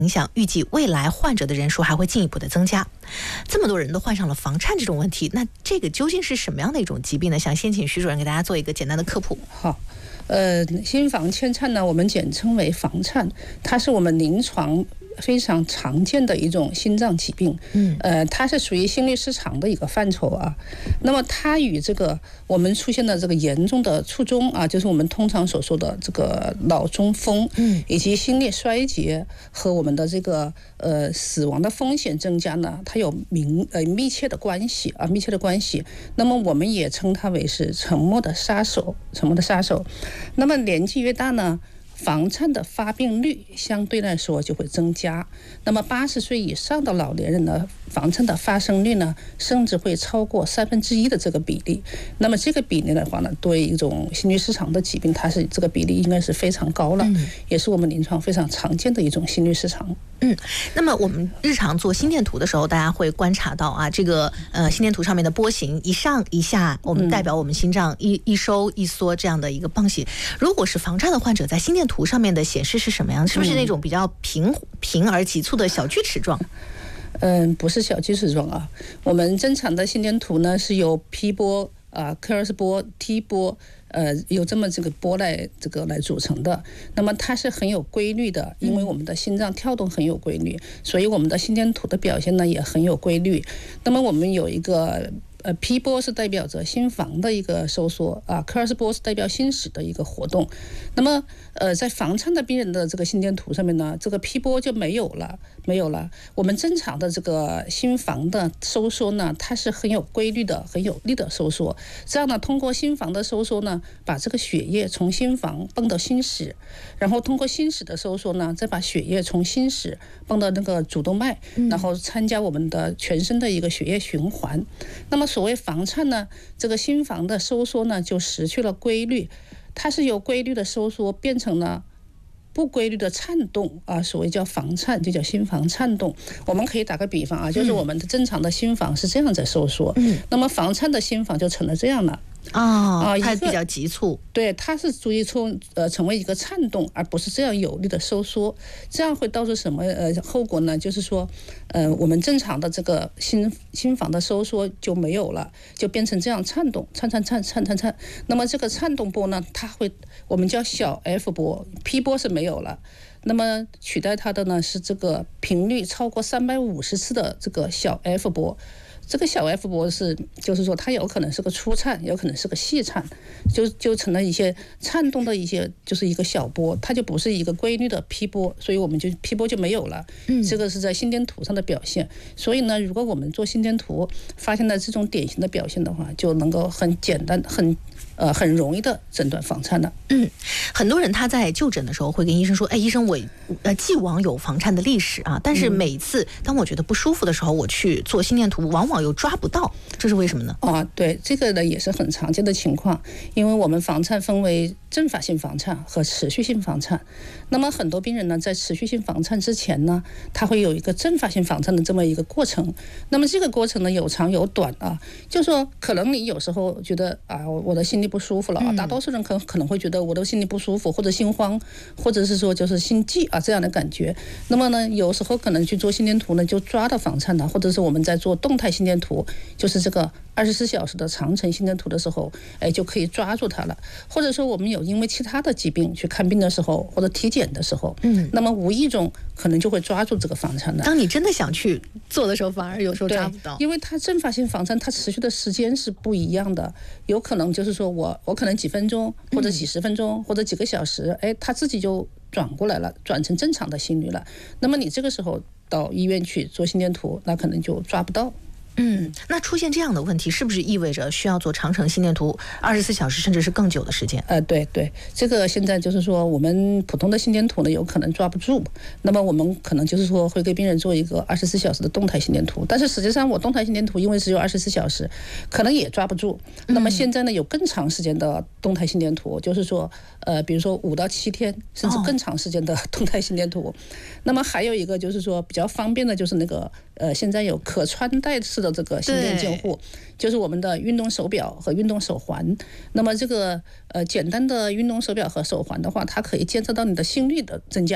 影响，预计未来患者的人数还会进一步的增加。这么多人都患上了房颤这种问题，那这个究竟是什么样的一种疾病呢？想先请徐主任给大家做一个简单的科普。 好，心房牵颤呢，我们简称为房颤，它是我们临床非常常见的一种心脏疾病，它是属于心律失常的一个范畴啊。那么它与这个我们出现的这个严重的卒中啊，就是我们通常所说的这个脑中风，以及心力衰竭和我们的这个死亡的风险增加呢，它有密切的关系啊，密切的关系。那么我们也称它为是沉默的杀手，沉默的杀手。那么年纪越大呢，房颤的发病率相对来说就会增加。那么80岁以上的老年人呢，房颤的发生率呢，甚至会超过1/3的这个比例。那么这个比例的话呢，对一种心律失常的疾病，它是这个比例应该是非常高了，也是我们临床非常常见的一种心律失常。 那么我们日常做心电图的时候，大家会观察到啊，这个心电图上面的波形一上一下，我们代表我们心脏一收一缩这样的一个棒形。如果是房颤的患者，在心电图上面的显示是什么样？是不是那种比较平而急促的小锯齿状？ 不是小锯齿状啊。我们正常的心电图呢是由 P 波科尔斯波 T 波有这么这个波来组成的。那么它是很有规律的，因为我们的心脏跳动很有规律，所以我们的心电图的表现呢也很有规律。那么我们有一个P 波是代表着心房的一个收缩啊，科尔斯波是代表心室的一个活动。那么在房颤的病人的这个心电图上面呢，这个 P 波就没有了。我们正常的这个心房的收缩呢，它是很有规律的、很有力的收缩。这样呢，通过心房的收缩呢，把这个血液从心房泵到心室，然后通过心室的收缩呢，再把血液从心室泵到那个主动脉，然后参加我们的全身的一个血液循环。那么所谓房颤呢，这个心房的收缩呢就失去了规律，它是由规律的收缩变成了不规律的颤动啊，所谓叫房颤，就叫心房颤动。我们可以打个比方啊，就是我们的正常的心房是这样在收缩，那么房颤的心房就成了这样了。 它比较急促， 对，它是足以成为一个颤动，而不是这样有力的收缩。这样会导致什么后果呢？就是说，我们正常的这个心房的收缩就没有了，就变成这样颤动，颤。那么这个颤动波呢，我们叫小 F 波 ，P 波是没有了。那么取代它的呢是这个频率超过350次的这个小 F 波。这个小 F 波就是说它有可能是个粗颤，有可能是个细颤，就成了一些颤动的一些就是一个小波，它就不是一个规律的 P 波，所以我们就 P 波就没有了。这个是在心电图上的表现。所以呢，如果我们做心电图发现了这种典型的表现的话，就能够很简单很容易的诊断房颤了。 很多人他在就诊的时候会跟医生说，医生我既往有房颤的历史啊，但是每次当我觉得不舒服的时候，我去做心电图往往又抓不到，这是为什么呢？ 对，这个呢也是很常见的情况，因为我们房颤分为阵发性房颤和持续性房颤。那么很多病人呢，在持续性房颤之前呢，他会有一个阵发性房颤的这么一个过程。那么这个过程呢，有长有短啊，就是说可能你有时候觉得我的心里不舒服了大多数人可能会觉得我的心里不舒服，或者心慌，或者是说就是心悸这样的感觉。那么呢，有时候可能去做心电图呢，就抓到房颤了，或者是我们在做动态心电图，就是这个24小时的长程心电图的时候，就可以抓住它了。或者说我们有因为其他的疾病去看病的时候，或者体检的时候，那么无意中可能就会抓住这个房颤了。 当你真的想去做的时候，反而有时候抓不到， 因为它阵发性房颤它持续的时间是不一样的，有可能就是说我可能几分钟或者几十分钟或者几个小时，它自己就转过来了，转成正常的心率了。那么你这个时候到医院去做心电图，那可能就抓不到。 那出现这样的问题，是不是意味着需要做长程心电图24小时甚至是更久的时间？ 对，这个现在就是说我们普通的心电图呢有可能抓不住，那么我们可能就是说会给病人做一个24小时的动态心电图，但是实际上我动态心电图因为只有24小时，可能也抓不住。那么现在呢有更长时间的动态心电图，就是说比如说5到7天甚至更长时间的动态心电图。那么还有一个就是说比较方便的就是那个现在有可穿戴式的这个心电监护，就是我们的运动手表和运动手环。那么这个简单的运动手表和手环的话，它可以监测到你的心率的增加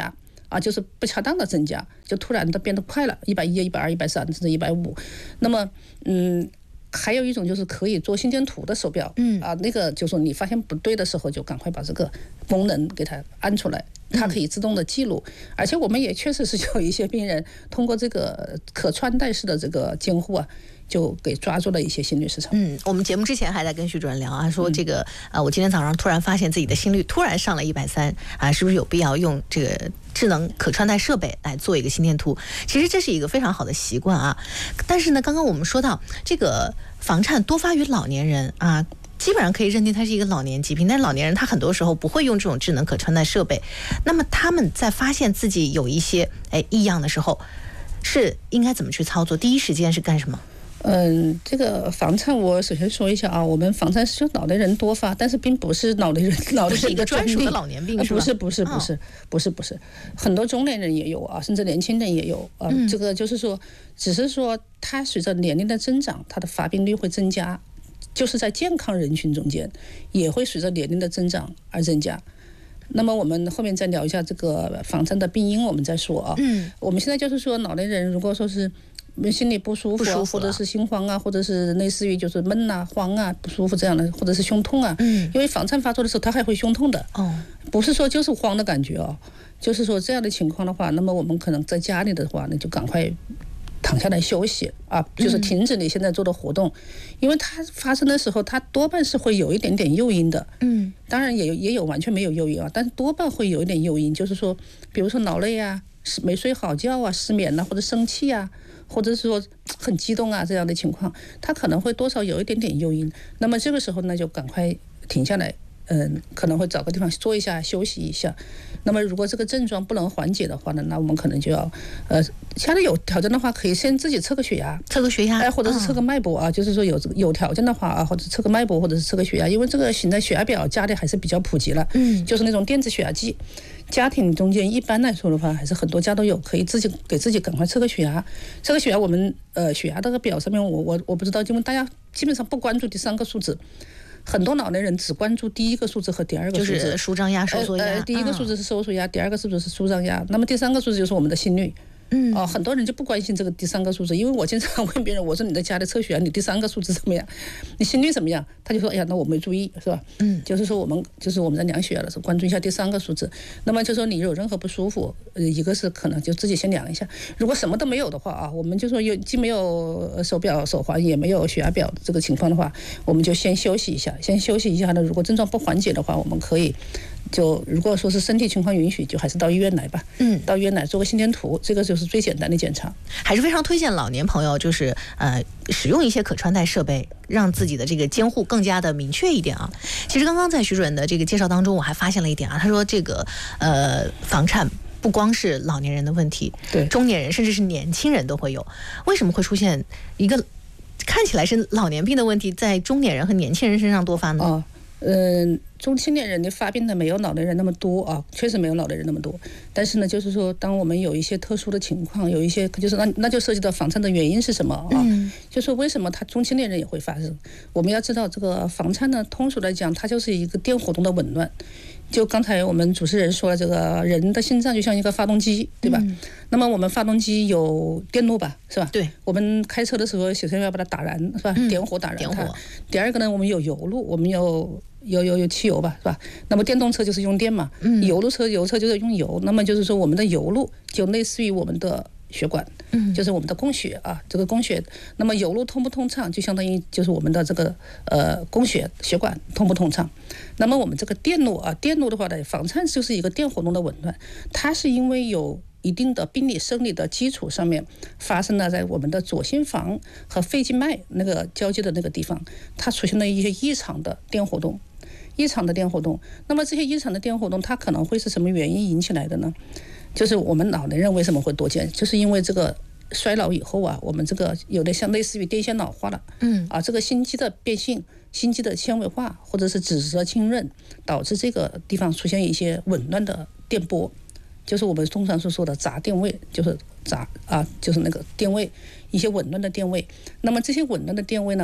啊，就是不恰当的增加，就突然的变得快了，110、120、130甚至150。那么还有一种就是可以做心电图的手表，那个就是说你发现不对的时候，就赶快把这个功能给它按出来，它可以自动的记录。而且我们也确实是有一些病人通过这个可穿戴式的这个监护啊，就给抓住了一些心律失常。 我们节目之前还在跟徐主任聊啊，说这个我今天早上突然发现自己的心率突然上了130啊，是不是有必要用这个智能可穿戴设备来做一个心电图？其实这是一个非常好的习惯啊。但是呢，刚刚我们说到这个房颤多发于老年人啊，基本上可以认定它是一个老年疾病，但是老年人他很多时候不会用这种智能可穿戴设备，那么他们在发现自己有一些异样的时候，是应该怎么去操作？第一时间是干什么？ 这个房颤我首先说一下啊，我们房颤是就老年人多发，但是并不是老年人不是一个专属的老年病，是吧？ 不是，很多中年人也有啊，甚至年轻人也有啊。这个就是说，只是说它随着年龄的增长，它的发病率会增加，就是在健康人群中间也会随着年龄的增长而增加。那么我们后面再聊一下这个房颤的病因，我们再说啊。我们现在就是说，老年人如果说是心里不舒服啊，或者是心慌啊，或者是类似于就是闷啊、慌啊、不舒服这样的，或者是胸痛啊。因为房颤发作的时候，它还会胸痛的。不是说就是慌的感觉哦，就是说这样的情况的话，那么我们可能在家里的话呢，就赶快躺下来休息啊，就是停止你现在做的活动，因为它发生的时候，它多半是会有一点点诱因的。当然也有完全没有诱因啊，但是多半会有一点诱因，就是说，比如说劳累啊、没睡好觉啊、失眠啊，或者生气啊。或者是说很激动啊这样的情况，它可能会多少有一点点诱因。那么这个时候呢，就赶快停下来，可能会找个地方坐一下休息一下。那么如果这个症状不能缓解的话呢，那我们可能就要家里有条件的话，可以先自己测个血压，或者是测个脉搏啊。就是说有条件的话啊，或者测个脉搏，或者是测个血压，因为这个现在血压表家里还是比较普及了，就是那种电子血压计。家庭中间一般来说的话，还是很多家都有，可以自己给自己赶快测个血压。测个血压，我们血压这个表上面，我不知道，因为大家基本上不关注第三个数字，很多老年人只关注第一个数字和第二个数字， 就是舒张压、收缩压。 第一个数字是收缩压，第二个数字是舒张压，那么第三个数字就是我们的心率。很多人就不关心这个第三个数字，因为我经常问别人，我说你在家里测血压，你第三个数字怎么样？你心率怎么样？他就说，哎呀，那我没注意，是吧？就是说我们在量血压的时候关注一下第三个数字。那么就说你有任何不舒服，一个是可能就自己先量一下，如果什么都没有的话啊，我们就说既没有手表、手环，也没有血压表这个情况的话，我们就先休息一下，呢。如果症状不缓解的话，我们可以。就如果说是身体情况允许，就还是到医院来吧。到医院来做个心电图，这个就是最简单的检查。 还是非常推荐老年朋友，就是使用一些可穿戴设备，让自己的这个监护更加的明确一点啊。其实刚刚在徐主任的这个介绍当中，我还发现了一点啊，他说这个房颤不光是老年人的问题， 对， 中年人甚至是年轻人都会有。为什么会出现一个看起来是老年病的问题，在中年人和年轻人身上多发呢？ 中青年人的发病呢没有老年人那么多啊，确实没有老年人那么多。但是呢，就是说，当我们有一些特殊的情况，有一些就是那就涉及到房颤的原因是什么啊？就是为什么他中青年人也会发生？我们要知道，这个房颤呢，通俗来讲，它就是一个电活动的紊乱。就刚才我们主持人说了，这个人的心脏就像一个发动机，对吧？那么我们发动机有电路吧，是吧？ 对。 我们开车的时候首先要把它打燃，是吧？点火打燃它。第二个呢，我们有油路，我们有汽油吧，是吧？那么电动车就是用电嘛，油车就是用油。那么就是说，我们的油路就类似于我们的血管，就是我们的供血啊，这个供血。那么油路通不通畅，就相当于就是我们的这个供血血管通不通畅。那么我们这个电路的话呢，房颤就是一个电活动的紊乱，它是因为有一定的病理生理的基础上面发生了，在我们的左心房和肺静脉那个交接的那个地方，它出现了一些异常的电活动。那么这些异常的电活动，它可能会是什么原因引起来的呢？就是我们老年人为什么会多见，就是因为这个衰老以后啊，我们这个有的像类似于电线老化了，这个心肌的变性、心肌的纤维化或者是脂质的浸润，导致这个地方出现一些紊乱的电波，就是我们通常所说的杂电位，就是就是那个电位，一些紊乱的电位。那么这些紊乱的电位呢，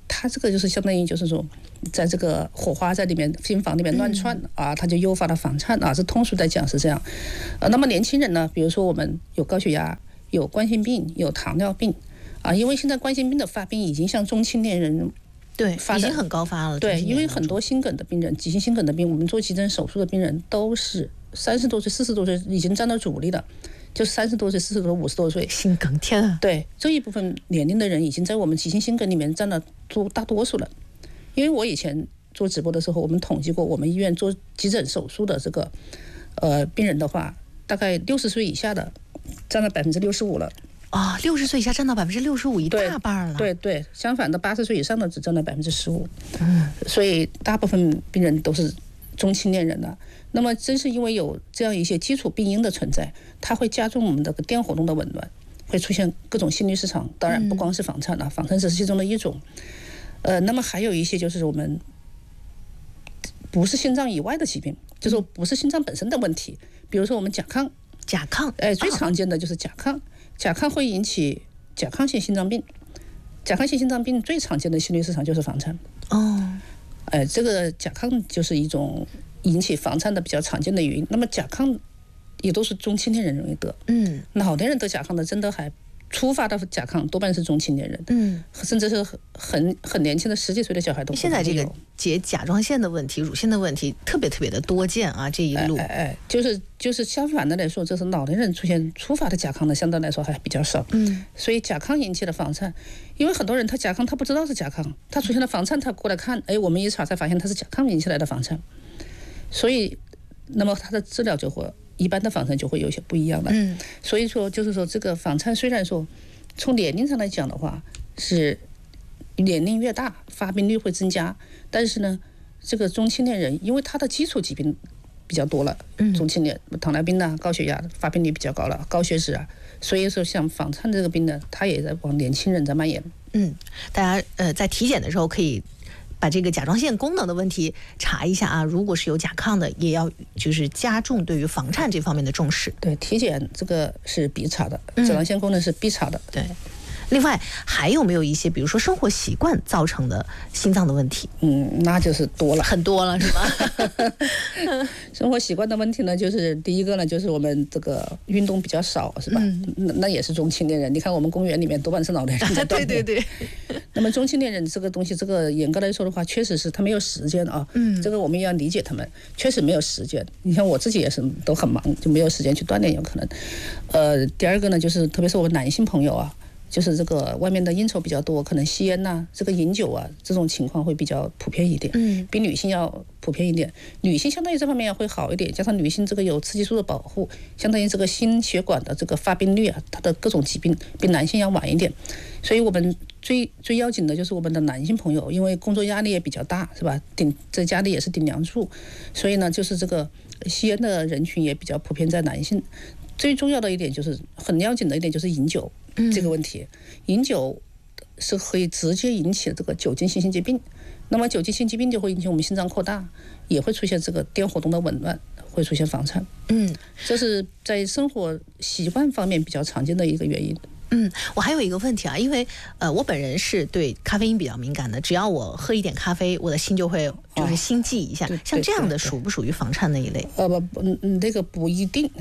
它这个就是相当于就是说，在这个火花在里面心房里面乱窜啊，它就诱发了房颤啊，是通俗来讲是这样。那么年轻人呢，比如说我们有高血压、有冠心病、有糖尿病啊，因为现在冠心病的发病已经像中青年人。 对，已经很高发了。 对，因为很多心梗的病人，急性心梗的病，我们做急诊手术的病人都是30多岁、40多岁已经占到主力了，就是30多岁、40多岁、50多岁。 心梗，天啊！ 对，这一部分年龄的人已经在我们急性心梗里面占了大多数了。因为我以前做直播的时候，我们统计过，我们医院做急诊手术的这个病人的话，大概60岁以下的占了65%了。 60岁以下占到65%，一大半了。 对对，相反的80岁以上的只占了15%。所以大部分病人都是中青年人了。那么正是因为有这样一些基础病因的存在，它会加重我们的电活动的紊乱，会出现各种心律失常。当然不光是房颤啊，房颤只是其中的一种。那么还有一些就是我们不是心脏以外的疾病，就是说不是心脏本身的问题，比如说我们甲亢。最常见的就是甲亢。甲亢会引起甲亢性心脏病，甲亢性心脏病最常见的心律失常就是房颤。这个甲亢就是一种引起房颤的比较常见的原因。那么甲亢也都是中青年人容易得，老年人得甲亢的真的还初发的甲亢多半是中青年人，甚至是很年轻的10几岁的小孩都。 现在这个解甲状腺的问题、乳腺的问题特别的多见啊，这一路。 就是相反的来说，就是老年人出现初发的甲亢的相对来说还比较少。所以甲亢引起的房颤，因为很多人他甲亢他不知道是甲亢，他出现了房颤，他过来看，我们一查才发现他是甲亢引起来的房颤，所以那么他的治疗就会。一般的房颤就会有些不一样了。所以说就是说这个房颤虽然说从年龄上来讲的话是年龄越大发病率会增加，但是呢这个中青年人因为他的基础疾病比较多了，中青年糖尿病啊、高血压发病率比较高了，高血脂啊，所以说像房颤这个病呢，它也在往年轻人在蔓延。 大家在体检的时候可以把这个甲状腺功能的问题查一下啊，如果是有甲亢的，也要就是加重对于房颤这方面的重视。 对，体检这个是必查的，甲状腺功能是必查的。 对。另外还有没有一些比如说生活习惯造成的心脏的问题？ 那就是多了， 很多了是吧？ 生活习惯的问题呢，就是第一个呢，就是我们这个运动比较少，是吧？那也是中青年人。你看我们公园里面多半是老年人在锻炼。对。那么中青年人这个东西，这个严格来说的话，确实是他没有时间啊。这个我们也要理解他们，确实没有时间。你像我自己也是都很忙，就没有时间去锻炼，有可能。第二个呢，就是特别是我们男性朋友啊。就是这个外面的应酬比较多，可能吸烟呐、这个饮酒啊，这种情况会比较普遍一点，比女性要普遍一点。女性相当于这方面会好一点，加上女性这个有雌激素的保护，相当于这个心血管的这个发病率啊，它的各种疾病比男性要晚一点。所以我们最要紧的就是我们的男性朋友，因为工作压力也比较大，是吧？在家里也是顶梁柱，所以呢，就是这个吸烟的人群也比较普遍在男性。最重要的一点就是很要紧的一点就是饮酒。这个问题，饮酒是可以直接引起这个酒精性心肌病，那么酒精性疾病就会引起我们心脏扩大，也会出现这个电活动的紊乱，会出现房颤。这是在生活习惯方面比较常见的一个原因。 我还有一个问题啊，因为我本人是对咖啡因比较敏感的，只要我喝一点咖啡，我的心就会就是心悸一下，像这样的属不属于房颤那一类？ 这个不一定。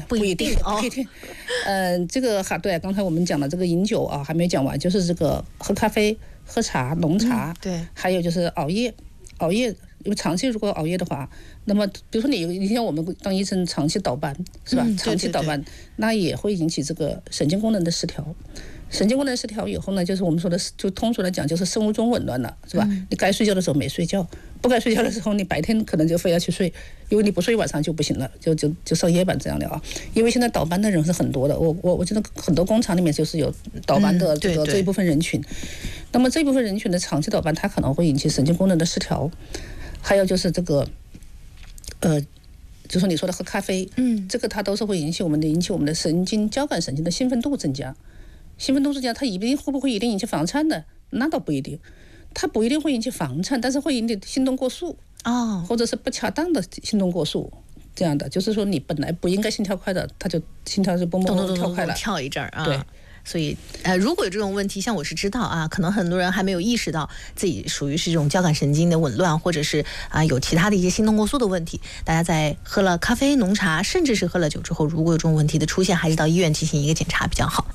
这个对，刚才我们讲的这个饮酒啊，还没讲完，就是这个喝咖啡、喝茶、浓茶， 对， 还有就是熬夜，因为长期如果熬夜的话，那么比如说你像我们当医生长期倒班是吧？长期倒班，那也会引起这个神经功能的失调。神经功能失调以后呢，就是我们说的，就通俗来讲，就是生物钟紊乱了，是吧？你该睡觉的时候没睡觉，不该睡觉的时候，你白天可能就非要去睡，因为你不睡晚上就不行了，就上夜班这样的啊。因为现在倒班的人是很多的，我觉得很多工厂里面就是有倒班的这一部分人群。那么这一部分人群的长期倒班，它可能会引起神经功能的失调。还有就是这个，就说你说的喝咖啡，这个它都是会引起我们的神经交感神经的兴奋度增加。兴奋度增加，它会不会一定引起房颤的？那倒不一定，它不一定会引起房颤，但是会引起心动过速或者是不恰当的心动过速。这样的就是说，你本来不应该心跳快的，它就心跳就蹦蹦跳快了， 跳一阵儿啊。 对。 所以如果有这种问题，像我是知道啊，可能很多人还没有意识到自己属于是这种交感神经的紊乱，或者是有其他的一些心动过速的问题。大家在喝了咖啡、浓茶，甚至是喝了酒之后，如果有这种问题的出现，还是到医院进行一个检查比较好。